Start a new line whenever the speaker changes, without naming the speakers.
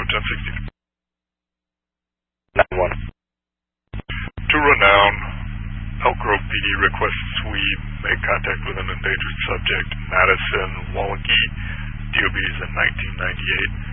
1060.
9-1.
To Renown, Elk Grove PD requests we make contact with an endangered subject, Madison Wallace. DOB is in 1998.